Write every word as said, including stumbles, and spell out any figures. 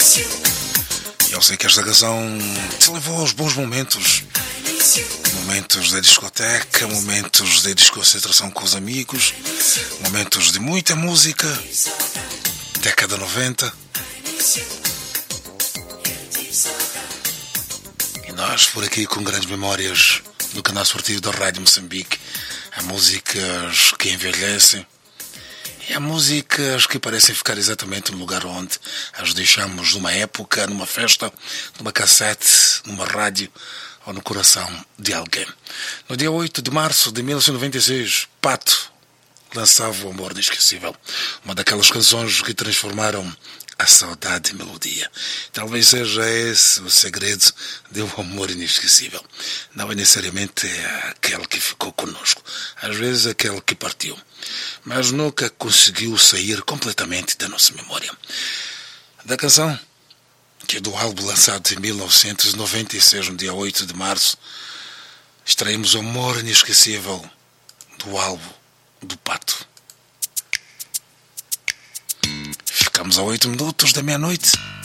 E eu sei que esta canção te levou aos bons momentos. Momentos da discoteca, momentos de desconcentração com os amigos, momentos de muita música, década noventa. E nós por aqui com grandes memórias no canal esportivo da Rádio Moçambique. Há músicas que envelhecem e há músicas que parecem ficar exatamente no lugar onde as deixamos, numa época, numa festa, numa cassete, numa rádio ou no coração de alguém. No dia oito de março de mil novecentos e noventa e seis, Pato lançava O Amor Inesquecível, uma daquelas canções que transformaram a saudade em melodia. Talvez seja esse o segredo de um amor inesquecível. Não é necessariamente aquele que ficou conosco, às vezes aquele que partiu, mas nunca conseguiu sair completamente da nossa memória. Da canção, que é do álbum lançado em mil novecentos e noventa e seis, no dia oito de março, extraímos O Amor Inesquecível do álbum do Pato. Ficamos a oito minutos da meia-noite.